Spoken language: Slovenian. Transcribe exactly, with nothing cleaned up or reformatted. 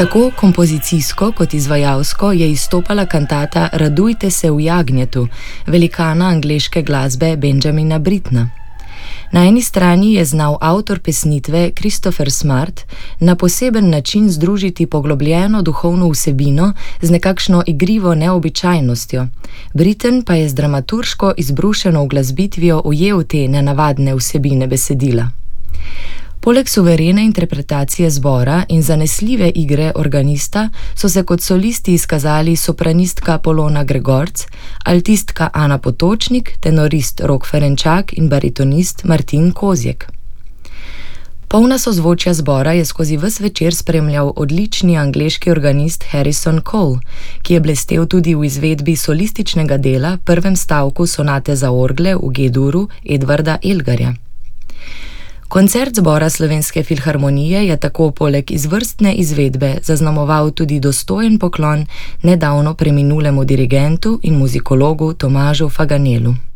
Tako kompozicijsko kot izvajalsko je izstopala kantata Radujte se v jagnjetu, velikana angleške glasbe Benjamina Brittna. Na eni strani je znal avtor pesnitve Christopher Smart na poseben način združiti poglobljeno duhovno vsebino z nekakšno igrivo neobičajnostjo. Britten pa je z dramaturško izbrušeno uglasbitvijo ujel te nenavadne vsebine besedila. Poleg suverene interpretacije zbora in zanesljive igre organista so se kot solisti izkazali sopranistka Polona Gregorc, altistka Ana Potočnik, tenorist Rok Ferenčak in baritonist Martin Kozjek. Polna sozvočja zbora je skozi ves večer spremljal odlični angleški organist Harrison Cole, ki je blestel tudi v izvedbi solističnega dela prvem stavku sonate za orgle v G-duru Edvarda Elgarja. Koncert zbora Slovenske filharmonije je tako poleg izvrstne izvedbe zaznamoval tudi dostojen poklon nedavno preminulemu dirigentu in muzikologu Tomažu Faganelu.